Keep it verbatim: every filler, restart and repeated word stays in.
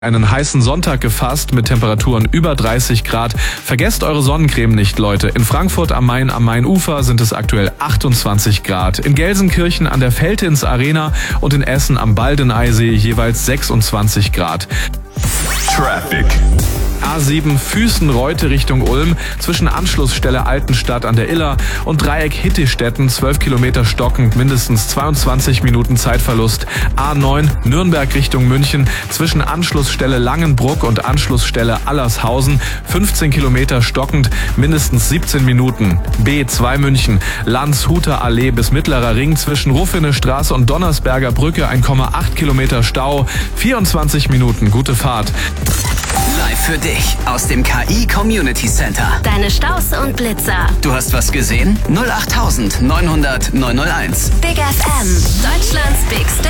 Einen heißen Sonntag gefasst mit Temperaturen über dreißig Grad. Vergesst eure Sonnencreme nicht, Leute. In Frankfurt am Main am Mainufer sind es aktuell achtundzwanzig Grad. In Gelsenkirchen an der Veltins Arena und in Essen am Baldeneysee jeweils sechsundzwanzig Grad. Traffic. A sieben Füßen-Reute Richtung Ulm, zwischen Anschlussstelle Altenstadt an der Iller und Dreieck Hittistetten, zwölf Kilometer stockend, mindestens zweiundzwanzig Minuten Zeitverlust. A neun Nürnberg Richtung München, zwischen Anschlussstelle Langenbruck und Anschlussstelle Allershausen, fünfzehn Kilometer stockend, mindestens siebzehn Minuten. B zwei München, Landshuter Allee bis Mittlerer Ring, zwischen Ruffene Straße und Donnersberger Brücke, eins Komma acht Kilometer Stau, vierundzwanzig Minuten, gute Fahrt. Live für dich aus dem K I Community Center. Deine Staus und Blitzer. Du hast was gesehen? null acht neunhundert neunhundert neunhunderteins. Big F M, Deutschlands Big Station.